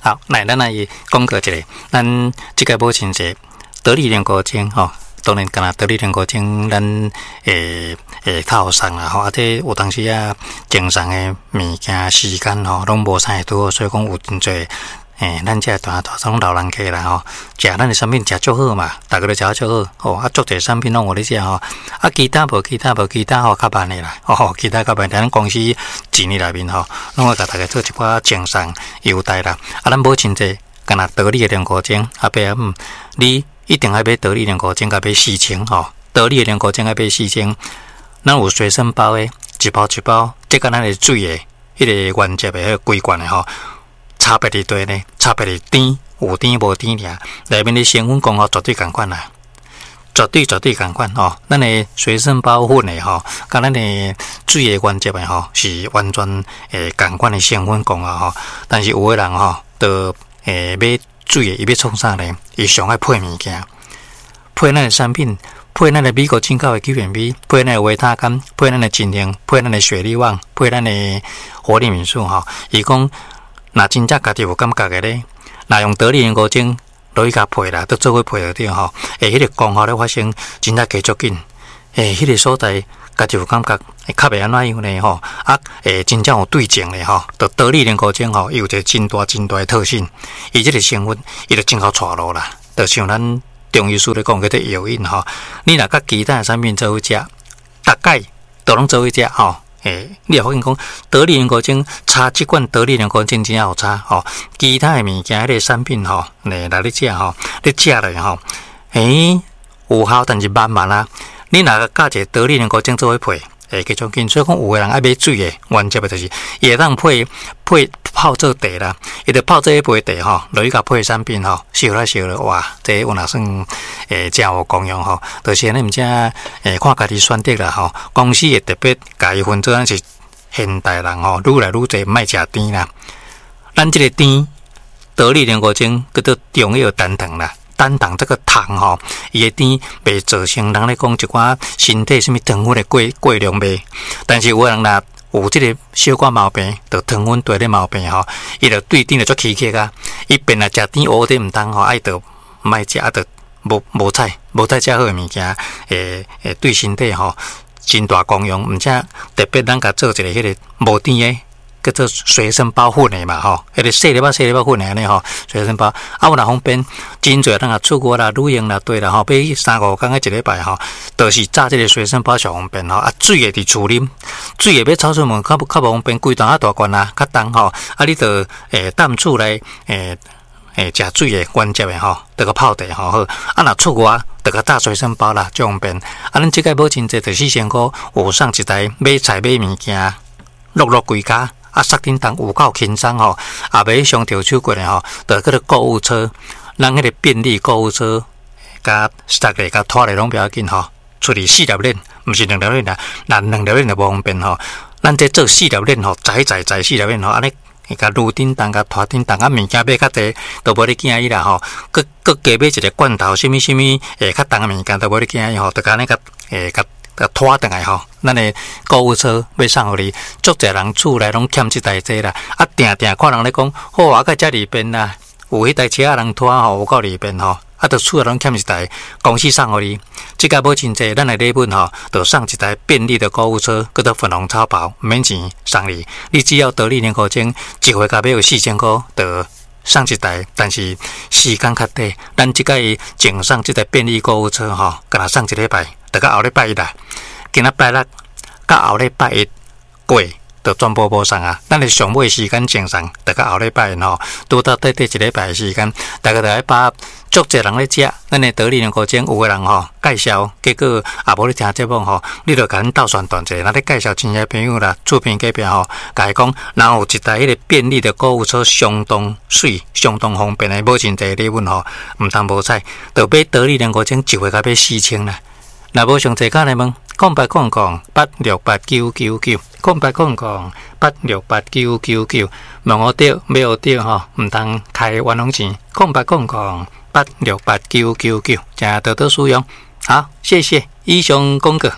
好，咱来讲过一个，咱即个母亲节，得力莲果精吼，当然干那得力莲果精，咱较送啦吼，啊，这有当时啊，精送的物件时间吼，拢无啥会拄，所以讲有真侪。咱这大种老人客啦吼，食咱的产品食足好嘛，大家都食足好哦。啊，足侪产品拢有咧食吼，啊，其他无其他吼较慢的啦，哦，其他较慢，咱公司一年内面吼，拢会甲大家做一寡精送优待啦。啊，咱母亲节干那得力的莲果精，啊，爸你一定要买得力莲果精，甲买4千吼，得力的莲果精要买4千，咱有随身包的，一包一包，即个咱的水的，迄个原汁的迄个规罐的吼。差别伫多呢，差别伫甜，有甜无甜尔。内面的成分功效绝对共款啦，绝对共款吼。咱的随身包粉的吼，甲咱的水的原汁的吼，是完全共款的成分功效吼。但是有的人吼，就买水的，伊要创啥呢？伊上爱配物件，配咱的产品，配咱的美国进口的9米，配咱的维他甘，配咱的精灵，配咱的雪力旺，配咱的活力敏素吼。伊讲。那真正家己有感觉的咧，那用得力莲果精落去甲配啦，都做伙配着对吼。迄个功效咧发生真正加足紧。迄个所在家己有感觉，较袂安怎样呢吼？啊，真正有对症咧吼。得力莲果精吼，伊有一个真大的特性，伊即个成分伊就真好带路啦。就像咱中医师咧讲，叫做药引吼。你若甲其他产品做伙食，大概都拢做伙食吼。你也发现讲得力莲果精差即罐得力莲果精真有差吼，其他的物件迄个产品吼，来你食吼，你食了吼，有效，但是慢慢啦。你若加一个得力莲果精做伙配，继续紧。所以讲有个人爱买水的，原则的就是也当配泡做茶啦，伊就泡做一杯茶吼，落去甲配产品吼，烧了哇，这有哪算真有功用吼。就是咱毋只看家己选择啦吼，公司会特别家己分做咱是现代人吼，愈来愈济卖食甜啦。咱这个甜得力莲果精叫做中药单糖啦。单糖这个糖吼，伊的甜袂造成人咧讲一寡身体什么糖分的过量袂，但是有人若有即个小寡毛病，就糖分低的毛病吼，伊就对甜就足起啊。伊本来食甜乌点毋通吼，爱就卖食啊，就无菜食好的物件，对身体吼真大功用。毋则特别咱甲做一个迄个无甜的。叫做随身包粉的嘛吼，迄个细粒仔粉的安尼吼，随身包啊，有若方便，真侪人啊出国啦、旅行啦、对啦吼，买3-5工一礼拜吼，就是炸这个随身包上方便吼。啊，水的伫厝啉，水的要超出门较无方便，规档大罐啦，较重吼。啊，你着淡厝来食水的原汁的吼，得个泡茶吼好。啊，若出国得个炸随身包啦，足方便。啊，咱即个母亲节就4000块，有送一台买菜买物件，落规家。啊，塞叮当有够轻松吼，也袂伤着手骨的吼，就迄个购物车，咱迄个便利购物车，甲塞个甲拖咧拢不要紧吼，出去4粒链，毋是2粒链啦，咱2粒链就无方便吼。咱这做4粒链吼，载4粒链吼，安尼甲路叮当甲拖叮当啊，物件买较济，都无咧惊伊啦吼。佮加买一个罐头，什么较重的物件都无咧惊伊吼，就甲安尼甲拖倒来吼，咱的购物车要送互你，足侪人厝内拢欠即台车啦。啊，定看人咧讲，好啊，甲遮利便啦，有迄台车啊人拖吼，有够利便吼。啊，就厝内拢欠一台，公司送互你。即个母亲节，咱的礼物吼，就送一台便利的购物车，叫做粉红超跑，免钱送你。你只要得力莲果精，一回甲买有4000块，就送一台。但是时间较短，咱即个净送即台便利购物车吼，甲若送一礼拜。就到后礼拜一啦，今仔拜六到后礼拜一过，就全部无送啊！咱的上尾时间正送，就到后礼拜一吼，拄到短一礼拜的时间，大家就来把足侪人咧食，咱的得力莲果精有个人吼介绍，结果也无咧听节目吼，你就甲咱斗宣传者，咱咧介绍亲戚朋友啦、厝边隔壁吼，甲伊讲，然后有一台迄个便利的购物车，相当水、相当方便的，母亲节礼物吼，毋通无采，就买得力莲果精一回甲买4000啦。若无上济讲来问，0888868999，0888868999，问我对，买我对吼，毋通开冤枉钱，0888868999，请多多使用。好，谢谢以上讲过。